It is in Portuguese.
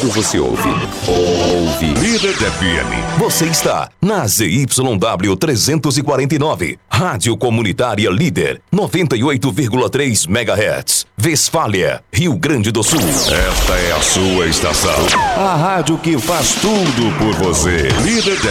rádio você ouve. Líder FM. Você está na ZYW 349. Rádio Comunitária Líder. 98,3 MHz. Westfália, Rio Grande do Sul. Esta é a sua estação. A rádio que faz tudo por você. Líder